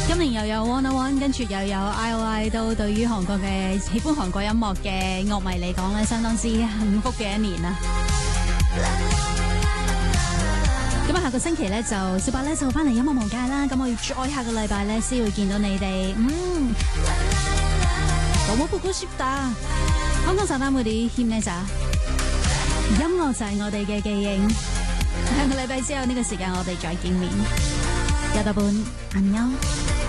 今年又有 Wanna One， 跟住又有 IOI， 都對於韓國嘅喜歡韓國音樂嘅樂迷嚟講咧，相當之幸福嘅一年啊！咁啊，下個星期咧就小白咧就翻嚟音樂無界啦。咁我要再下個禮拜咧先會見到你哋。我보고 싶다。香港사람들이 힘내자。音樂就係我哋嘅記憶。下個禮拜之後呢個時間我哋再見面。여러분 안녕。